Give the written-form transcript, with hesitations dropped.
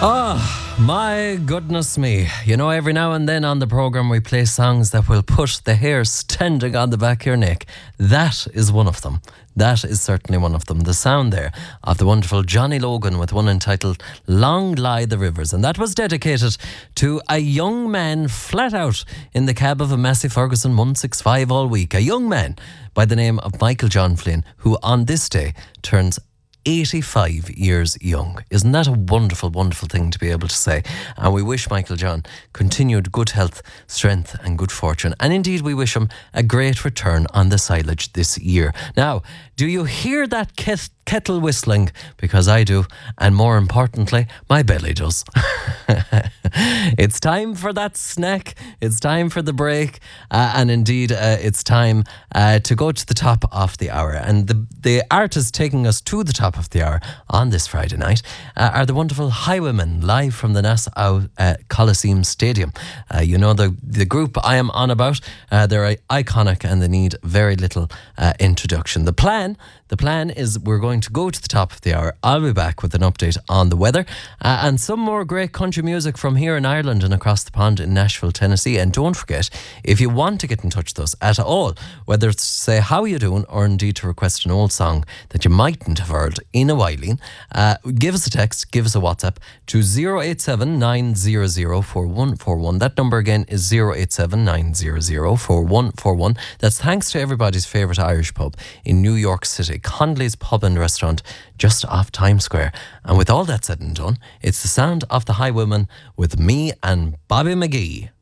Oh, my goodness me. You know, every now and then on the programme we play songs that will put the hair standing on the back of your neck. That is one of them. That is certainly one of them. The sound there of the wonderful Johnny Logan with one entitled Long Lie the Rivers. And that was dedicated to a young man flat out in the cab of a Massey Ferguson 165 all week. A young man by the name of Michael John Flynn, who on this day turns 85 years young. Isn't that a wonderful, wonderful thing to be able to say? And we wish Michael John continued good health, strength and good fortune. And indeed we wish him a great return on the silage this year. Now, do you hear that kettle whistling? Because I do. And more importantly, my belly does. It's time for that snack. It's time for the break. And indeed, it's time to go to the top of the hour. And the artists taking us to the top of the hour on this Friday night are the wonderful Highwaymen, live from the Nassau Coliseum Stadium. You know the group I am on about. They're iconic and they need very little introduction. The plan is we're going to go to the top of the hour. I'll be back with an update on the weather and some more great country music from here in Ireland and across the pond in Nashville, Tennessee. And don't forget, if you want to get in touch with us at all, whether it's to say how you doing or indeed to request an old song that you mightn't have heard in a while, give us a text, give us a WhatsApp to 087 900 4141. That number again is 087 900 4141. That's thanks to everybody's favourite Irish pub in New York City, Connolly's Pub and Restaurant, just off Times Square. And with all that said and done, it's the sound of the Highwaymen with me and Bobby McGee.